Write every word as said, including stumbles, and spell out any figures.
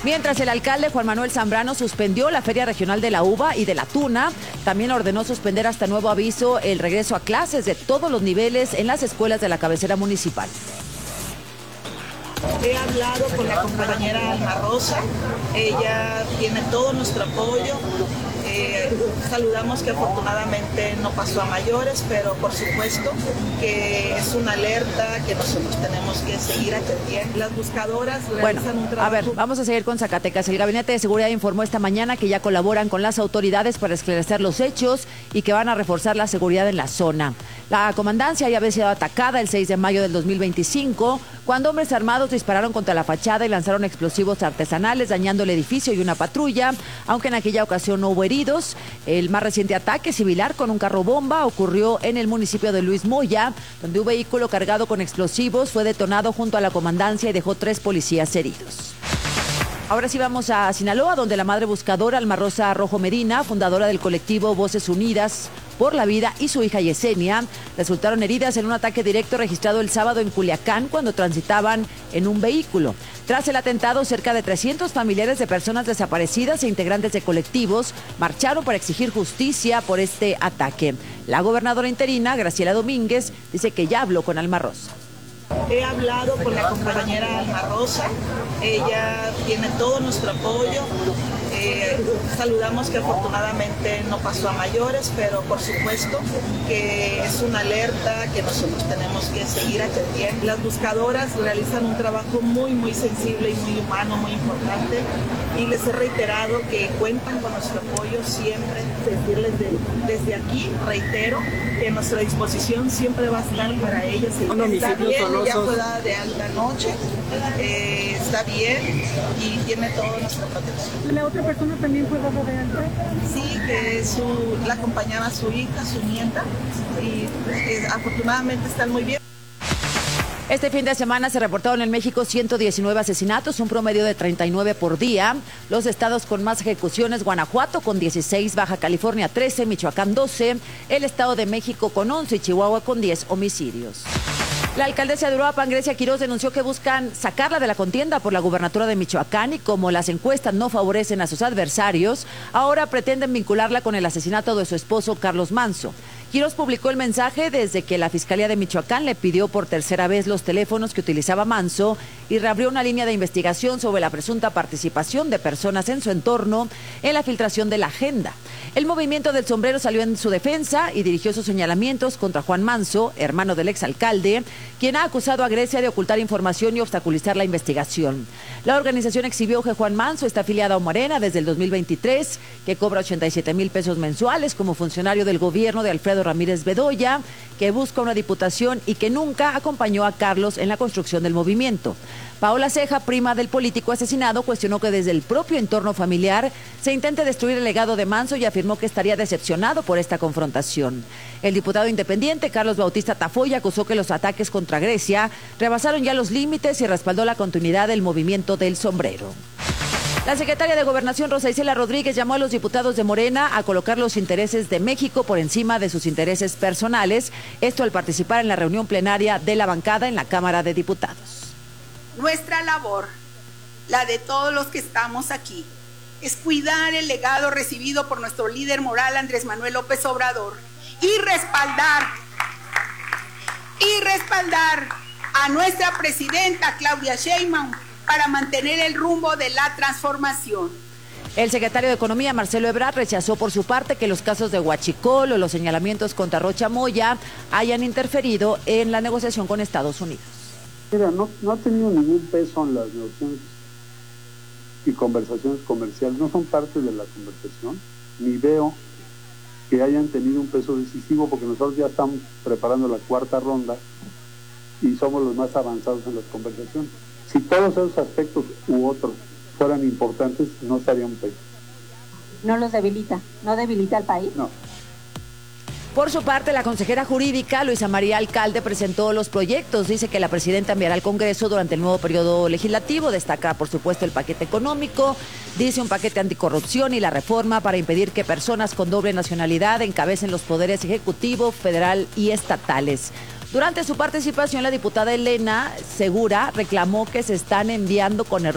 Mientras el alcalde Juan Manuel Zambrano suspendió la Feria Regional de la Uva y de la Tuna, también ordenó suspender hasta nuevo aviso el regreso a clases de todos los niveles en las escuelas de la cabecera municipal. He hablado con la compañera Alma Rosa, ella tiene todo nuestro apoyo. Eh, saludamos que afortunadamente no pasó a mayores, pero por supuesto que es una alerta que nosotros tenemos que seguir atendiendo. Las buscadoras realizan bueno, un trabajo. A ver, vamos a seguir con Zacatecas. El Gabinete de Seguridad informó esta mañana que ya colaboran con las autoridades para esclarecer los hechos y que van a reforzar la seguridad en la zona. La comandancia ya había sido atacada el seis de mayo del dos mil veinticinco, cuando hombres armados dispararon contra la fachada y lanzaron explosivos artesanales, dañando el edificio y una patrulla, aunque en aquella ocasión no hubo heridos. El más reciente ataque similar con un carro bomba ocurrió en el municipio de Luis Moya, donde un vehículo cargado con explosivos fue detonado junto a la comandancia y dejó tres policías heridos. Ahora sí vamos a Sinaloa, donde la madre buscadora Alma Rosa Rojo Medina, fundadora del colectivo Voces Unidas por la Vida, y su hija Yesenia resultaron heridas en un ataque directo registrado el sábado en Culiacán cuando transitaban en un vehículo. Tras el atentado, cerca de trescientos familiares de personas desaparecidas e integrantes de colectivos marcharon para exigir justicia por este ataque. La gobernadora interina, Graciela Domínguez, dice que ya habló con Alma Rosa. He hablado con la compañera Alma Rosa, ella tiene todo nuestro apoyo. Eh, saludamos que afortunadamente no pasó a mayores, pero por supuesto que es una alerta que nosotros tenemos que seguir atendiendo. Las buscadoras realizan un trabajo muy, muy sensible y muy humano, muy importante, y les he reiterado que cuentan con nuestro apoyo siempre. Decirles de, desde aquí, reitero, que nuestra disposición siempre va a estar para ellas. Está bien, ya fue dada de alta anoche, eh, está bien y tiene toda nuestra protección. ¿La otra persona también fue dada de alta? Sí, que su, la acompañaba su hija, su nieta, y eh, afortunadamente están muy bien. Este fin de semana se reportaron en México ciento diecinueve asesinatos, un promedio de treinta y nueve por día. Los estados con más ejecuciones: Guanajuato con dieciséis, Baja California trece, Michoacán doce, el Estado de México con once y Chihuahua con diez homicidios. La alcaldesa de Uruapan, Grecia Quiroz, denunció que buscan sacarla de la contienda por la gubernatura de Michoacán y como las encuestas no favorecen a sus adversarios, ahora pretenden vincularla con el asesinato de su esposo Carlos Manso. Quiroz publicó el mensaje desde que la Fiscalía de Michoacán le pidió por tercera vez los teléfonos que utilizaba Manso y reabrió una línea de investigación sobre la presunta participación de personas en su entorno en la filtración de la agenda. El movimiento del sombrero salió en su defensa y dirigió sus señalamientos contra Juan Manso, hermano del exalcalde, quien ha acusado a Grecia de ocultar información y obstaculizar la investigación. La organización exhibió que Juan Manso está afiliado a Morena desde el dos mil veintitrés, que cobra ochenta y siete mil pesos mensuales como funcionario del gobierno de Alfredo Ramírez Bedoya, que busca una diputación y que nunca acompañó a Carlos en la construcción del movimiento. Paola Ceja, prima del político asesinado, cuestionó que desde el propio entorno familiar se intente destruir el legado de Manso y afirmó que estaría decepcionado por esta confrontación. El diputado independiente Carlos Bautista Tafoya acusó que los ataques contra Grecia rebasaron ya los límites y respaldó la continuidad del movimiento del sombrero. La secretaria de Gobernación, Rosa Isela Rodríguez, llamó a los diputados de Morena a colocar los intereses de México por encima de sus intereses personales, esto al participar en la reunión plenaria de la bancada en la Cámara de Diputados. Nuestra labor, la de todos los que estamos aquí, es cuidar el legado recibido por nuestro líder moral Andrés Manuel López Obrador y respaldar, y respaldar a nuestra presidenta Claudia Sheinbaum para mantener el rumbo de la transformación. El secretario de Economía, Marcelo Ebrard, rechazó por su parte que los casos de Huachicol o los señalamientos contra Rocha Moya hayan interferido en la negociación con Estados Unidos. Mira, no, no ha tenido ningún peso en las negociaciones y conversaciones comerciales, no son parte de la conversación, ni veo que hayan tenido un peso decisivo porque nosotros ya estamos preparando la cuarta ronda y somos los más avanzados en las conversaciones. Si todos esos aspectos u otros fueran importantes, no estaría un peso. ¿No los debilita? ¿No debilita al país? No. Por su parte, la consejera jurídica, Luisa María Alcalde, presentó los proyectos. Dice que la presidenta enviará al Congreso durante el nuevo periodo legislativo. Destaca, por supuesto, el paquete económico. Dice un paquete anticorrupción y la reforma para impedir que personas con doble nacionalidad encabecen los poderes ejecutivo, federal y estatales. Durante su participación, la diputada Elena Segura reclamó que se están enviando con error